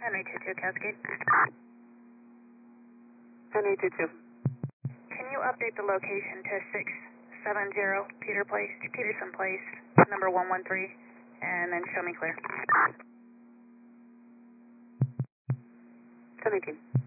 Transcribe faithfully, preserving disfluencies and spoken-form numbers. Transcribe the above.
Henry two two Cascade. Henry two two. Can you update the location to six seven zero Peter Place, Peterson Place, number one one three, and then show me clear? ten eighteen.